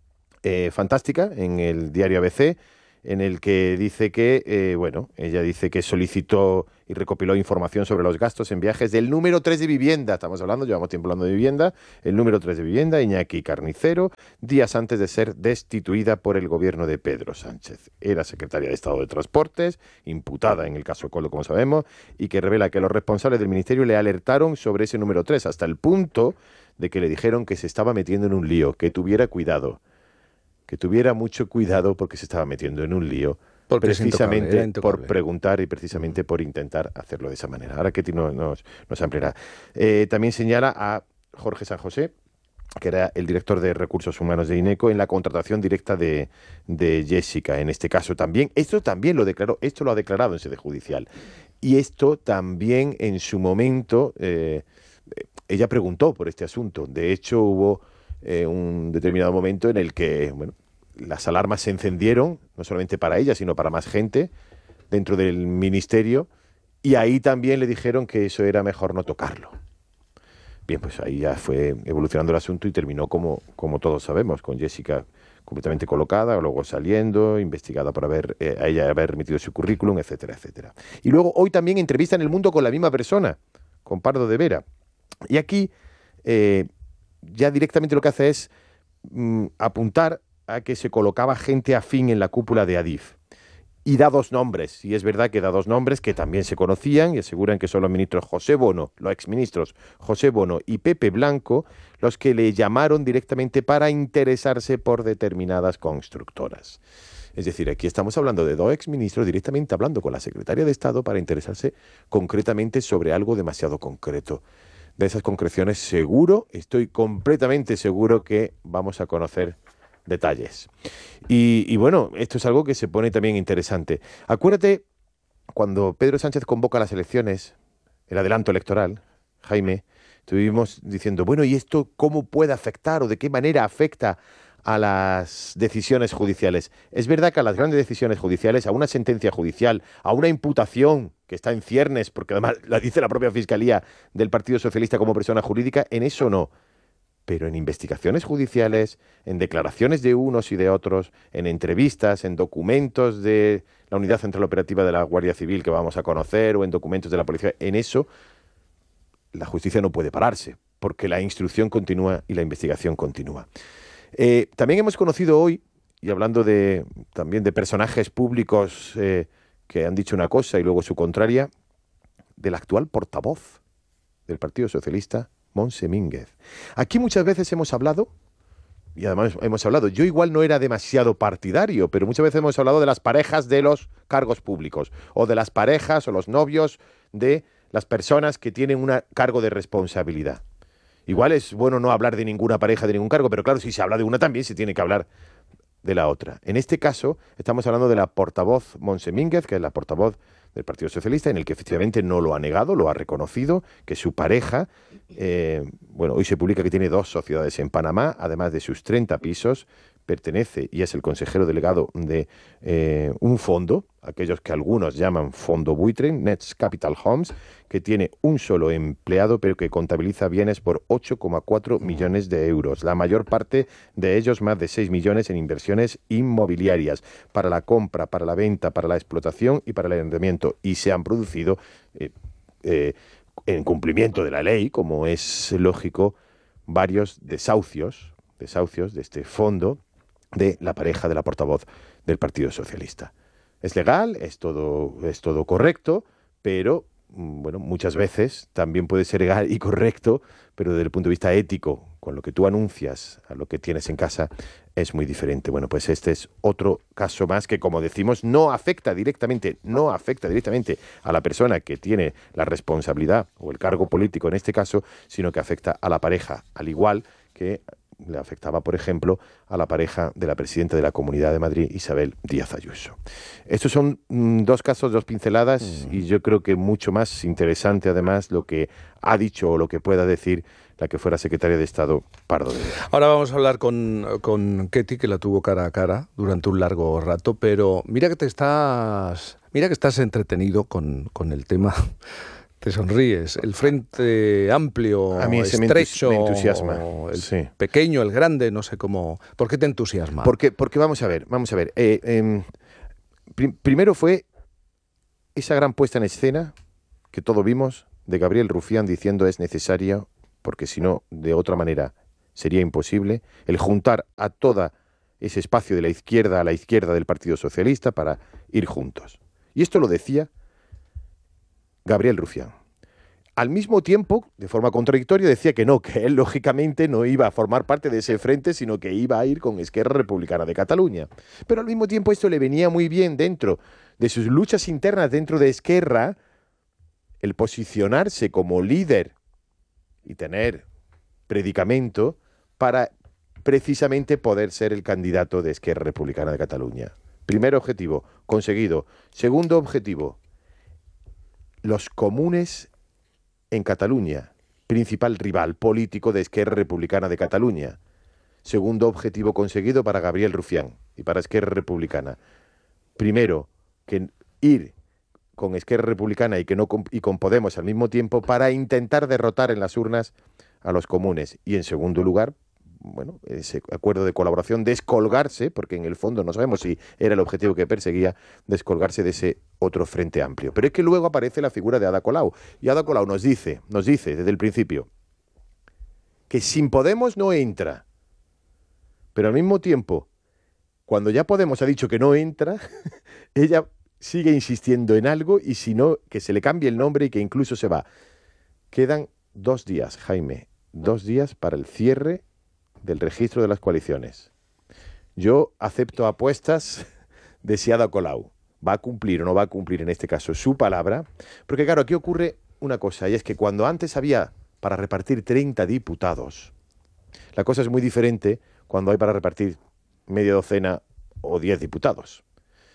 S20: eh, fantástica, en el diario A B C, en el que dice que, eh, bueno, ella dice que solicitó y recopiló información sobre los gastos en viajes del número tres de vivienda. Estamos hablando, llevamos tiempo hablando de vivienda, el número tres de vivienda, Iñaki Carnicero, días antes de ser destituida por el gobierno de Pedro Sánchez. Era secretaria de Estado de Transportes, imputada en el caso Coldo, como sabemos, y que revela que los responsables del ministerio le alertaron sobre ese número tres, hasta el punto de que le dijeron que se estaba metiendo en un lío, que tuviera cuidado. que tuviera mucho cuidado porque se estaba metiendo en un lío, porque precisamente por preguntar y precisamente por intentar hacerlo de esa manera. Ahora Ketty nos, nos, nos ampliará. Eh, también señala a Jorge San José, que era el director de Recursos Humanos de INECO, en la contratación directa de, de Jessica, en este caso también. Esto también lo declaró, esto lo ha declarado en sede judicial. Y esto también en su momento, eh, ella preguntó por este asunto. De hecho, hubo eh, un determinado momento en el que, bueno, las alarmas se encendieron, no solamente para ella, sino para más gente dentro del ministerio, y ahí también le dijeron que eso era mejor no tocarlo. Bien, pues ahí ya fue evolucionando el asunto y terminó como, como todos sabemos, con Jessica completamente colocada, luego saliendo, investigada por haber, eh, a ella haber remitido su currículum, etcétera, etcétera. Y luego hoy también entrevista en El Mundo con la misma persona, con Pardo de Vera. Y aquí eh, ya directamente lo que hace es mm, apuntar a que se colocaba gente afín en la cúpula de Adif. Y da dos nombres, y es verdad que da dos nombres que también se conocían y aseguran que son los ministros José Bono, los exministros José Bono y Pepe Blanco, los que le llamaron directamente para interesarse por determinadas constructoras. Es decir, aquí estamos hablando de dos exministros directamente hablando con la secretaria de Estado para interesarse concretamente sobre algo demasiado concreto. De esas concreciones seguro, estoy completamente seguro que vamos a conocer detalles. Y, y bueno, esto es algo que se pone también interesante. Acuérdate cuando Pedro Sánchez convoca las elecciones, el adelanto electoral, Jaime, estuvimos diciendo, bueno, ¿y esto cómo puede afectar o de qué manera afecta a las decisiones judiciales? Es verdad que a las grandes decisiones judiciales, a una sentencia judicial, a una imputación que está en ciernes, porque además la dice la propia Fiscalía del Partido Socialista como persona jurídica, en eso no. Pero en investigaciones judiciales, en declaraciones de unos y de otros, en entrevistas, en documentos de la Unidad Central Operativa de la Guardia Civil que vamos a conocer o en documentos de la policía, en eso la justicia no puede pararse, porque la instrucción continúa y la investigación continúa. Eh, también hemos conocido hoy, y hablando de también de personajes públicos eh, que han dicho una cosa y luego su contraria, del actual portavoz del Partido Socialista, Montse Mínguez. Aquí muchas veces hemos hablado, y además hemos hablado, yo igual no era demasiado partidario, pero muchas veces hemos hablado de las parejas de los cargos públicos, o de las parejas o los novios de las personas que tienen un cargo de responsabilidad. Igual es bueno no hablar de ninguna pareja de ningún cargo, pero claro, si se habla de una también se tiene que hablar de la otra. En este caso estamos hablando de la portavoz Montse Mínguez, que es la portavoz del Partido Socialista, en el que efectivamente no lo ha negado, lo ha reconocido, que su pareja, eh, bueno, hoy se publica que tiene dos sociedades en Panamá, además de sus treinta pisos, pertenece y es el consejero delegado de eh, un fondo, aquellos que algunos llaman fondo buitre, Nets Capital Homes, que tiene un solo empleado pero que contabiliza bienes por ocho coma cuatro millones de euros. La mayor parte de ellos, más de seis millones en inversiones inmobiliarias, para la compra, para la venta, para la explotación y para el arrendamiento. Y se han producido, eh, eh, en cumplimiento de la ley, como es lógico, varios desahucios, desahucios de este fondo de la pareja de la portavoz del Partido Socialista. Es legal, es todo, es todo correcto, pero bueno, muchas veces también puede ser legal y correcto, pero desde el punto de vista ético, con lo que tú anuncias a lo que tienes en casa, es muy diferente. Bueno, pues este es otro caso más que, como decimos, no afecta directamente, no afecta directamente a la persona que tiene la responsabilidad o el cargo político en este caso, sino que afecta a la pareja, al igual que le afectaba, por ejemplo, a la pareja de la presidenta de la Comunidad de Madrid, Isabel Díaz Ayuso. Estos son mm, dos casos, dos pinceladas, mm. y yo creo que mucho más interesante, además, lo que ha dicho o lo que pueda decir la que fuera secretaria de Estado, Pardo de Vera.
S15: Ahora vamos a hablar con, con Ketty, que la tuvo cara a cara durante un largo rato, pero mira que te estás, mira que estás entretenido con, con el tema. Te sonríes. El Frente Amplio,
S20: a mí ese
S15: estrecho,
S20: me entusiasma.
S15: El
S20: sí.
S15: pequeño, el grande, no sé cómo. ¿Por qué te entusiasma?
S20: Porque, porque vamos a ver, vamos a ver. Eh, eh, prim- primero fue esa gran puesta en escena que todos vimos de Gabriel Rufián diciendo es necesario, porque si no, de otra manera sería imposible, el juntar a toda ese espacio de la izquierda a la izquierda del Partido Socialista para ir juntos. Y esto lo decía Gabriel Rufián. Al mismo tiempo, de forma contradictoria, decía que no, que él lógicamente no iba a formar parte de ese frente, sino que iba a ir con Esquerra Republicana de Cataluña. Pero al mismo tiempo esto le venía muy bien dentro de sus luchas internas dentro de Esquerra, el posicionarse como líder y tener predicamento para precisamente poder ser el candidato de Esquerra Republicana de Cataluña. Primer objetivo, conseguido. Segundo objetivo, los comunes en Cataluña, principal rival político de Esquerra Republicana de Cataluña. Segundo objetivo conseguido para Gabriel Rufián y para Esquerra Republicana. Primero, que ir con Esquerra Republicana y, que no con, y con Podemos al mismo tiempo para intentar derrotar en las urnas a los comunes. Y en segundo lugar, bueno, ese acuerdo de colaboración, descolgarse, porque en el fondo no sabemos si era el objetivo que perseguía, descolgarse de ese otro frente amplio. Pero es que luego aparece la figura de Ada Colau. Y Ada Colau nos dice, nos dice desde el principio, que sin Podemos no entra. Pero al mismo tiempo, cuando ya Podemos ha dicho que no entra, ella sigue insistiendo en algo y si no, que se le cambie el nombre y que incluso se va. Quedan dos días, Jaime, dos días para el cierre del registro de las coaliciones. Yo acepto apuestas de si Ada Colau va a cumplir o no va a cumplir en este caso su palabra, porque claro, aquí ocurre una cosa, y es que cuando antes había para repartir treinta diputados, la cosa es muy diferente cuando hay para repartir media docena o diez diputados.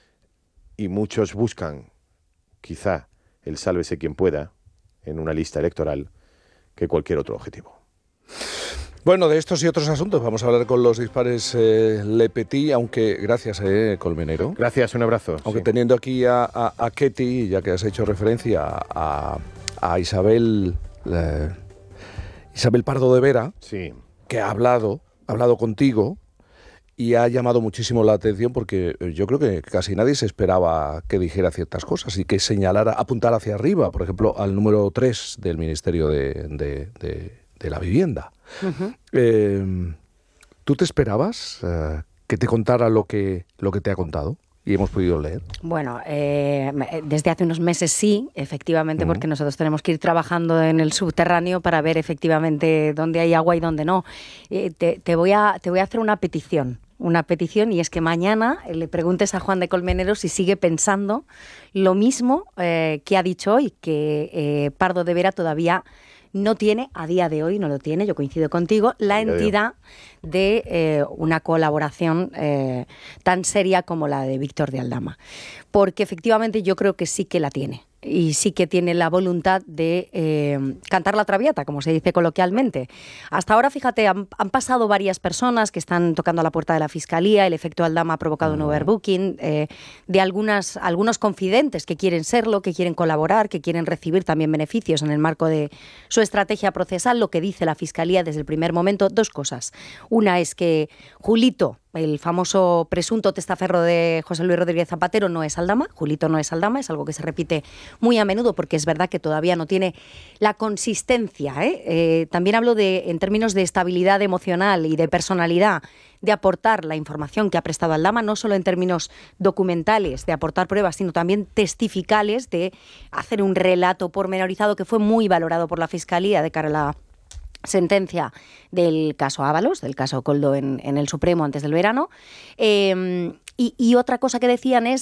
S20: Y muchos buscan, quizá, el sálvese quien pueda, en una lista electoral, que cualquier otro objetivo.
S15: Bueno, de estos y otros asuntos vamos a hablar con los dispares eh, Le Petit, aunque gracias, eh, Colmenero.
S20: Gracias, un abrazo.
S15: Aunque
S20: sí.
S15: teniendo aquí a, a, a Ketty, ya que has hecho referencia a, a Isabel, eh, Isabel Pardo de Vera,
S20: sí.
S15: que ha hablado, ha hablado contigo y ha llamado muchísimo la atención porque yo creo que casi nadie se esperaba que dijera ciertas cosas y que señalara, apuntara hacia arriba, por ejemplo, al número tres del Ministerio de, de, de, de la Vivienda. Uh-huh. eh, ¿Tú te esperabas eh, que te contara lo que, lo que te ha contado? Y hemos podido leer.
S19: Bueno, eh, desde hace unos meses sí, efectivamente, uh-huh. porque nosotros tenemos que ir trabajando en el subterráneo para ver efectivamente dónde hay agua y dónde no. Eh, te, te, voy a, te voy a hacer una petición. Una petición y es que mañana le preguntes a Juan de Colmenero si sigue pensando lo mismo eh, que ha dicho hoy, que eh, Pardo de Vera todavía no tiene, a día de hoy no lo tiene, yo coincido contigo, la entidad de eh, una colaboración eh, tan seria como la de Víctor de Aldama. Porque efectivamente yo creo que sí que la tiene. Y sí que tiene la voluntad de eh, cantar la traviata, como se dice coloquialmente. Hasta ahora, fíjate, han, han pasado varias personas que están tocando a la puerta de la Fiscalía, el efecto Aldama ha provocado un overbooking, eh, de algunas, algunos confidentes que quieren serlo, que quieren colaborar, que quieren recibir también beneficios en el marco de su estrategia procesal. Lo que dice la Fiscalía desde el primer momento, dos cosas. Una es que Julito, el famoso presunto testaferro de José Luis Rodríguez Zapatero no es Aldama, Julito no es Aldama, es algo que se repite muy a menudo porque es verdad que todavía no tiene la consistencia. ¿eh? Eh, también hablo de, en términos de estabilidad emocional y de personalidad, de aportar la información que ha prestado Aldama, no solo en términos documentales, de aportar pruebas, sino también testificales, de hacer un relato pormenorizado que fue muy valorado por la Fiscalía de cara a la sentencia del caso Ábalos, del caso Koldo en, en el Supremo antes del verano. Eh, y, y otra cosa que decían es